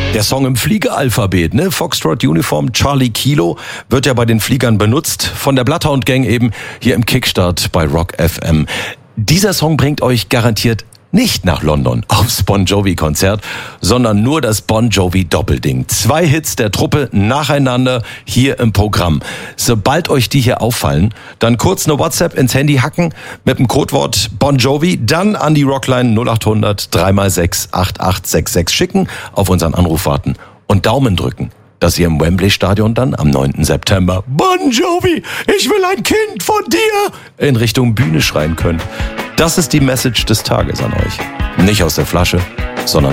Der Song im Fliegeralphabet, ne? Foxtrot Uniform Charlie Kilo wird ja bei den Fliegern benutzt. Von der Bloodhound Gang eben hier im Kickstart bei Rock FM. Dieser Song bringt euch garantiert nicht nach London aufs Bon Jovi-Konzert, sondern nur das Bon Jovi-Doppelding. 2 Hits der Truppe nacheinander hier im Programm. Sobald euch die hier auffallen, dann kurz eine WhatsApp ins Handy hacken mit dem Codewort Bon Jovi, dann an die Rockline 0800 3x6 8866 schicken, auf unseren Anruf warten und Daumen drücken, dass ihr im Wembley-Stadion dann am 9. September Bon Jovi, ich will ein Kind von dir in Richtung Bühne schreien könnt. Das ist die Message des Tages an euch. Nicht aus der Flasche, sondern